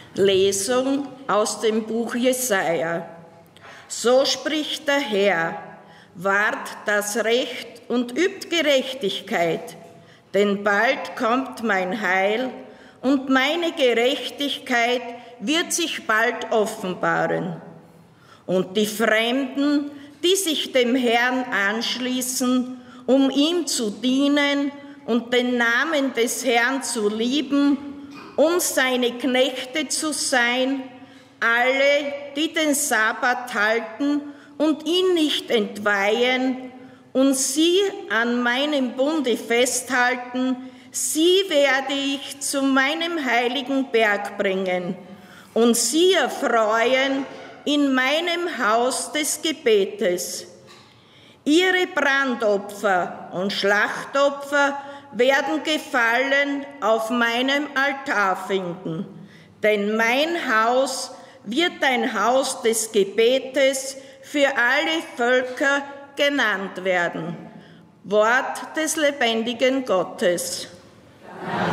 Lesung aus dem Buch Jesaja. So spricht der Herr: Wahrt das Recht und übt Gerechtigkeit, denn bald kommt mein Heil und meine Gerechtigkeit wird sich bald offenbaren. Und die Fremden, die sich dem Herrn anschließen, um ihm zu dienen und den Namen des Herrn zu lieben, um seine Knechte zu sein, alle, die den Sabbat halten und ihn nicht entweihen und sie an meinem Bunde festhalten, sie werde ich zu meinem heiligen Berg bringen und sie erfreuen in meinem Haus des Gebetes. Ihre Brandopfer und Schlachtopfer werden Gefallen auf meinem Altar finden, denn mein Haus wird ein Haus des Gebetes für alle Völker genannt werden. Wort des lebendigen Gottes.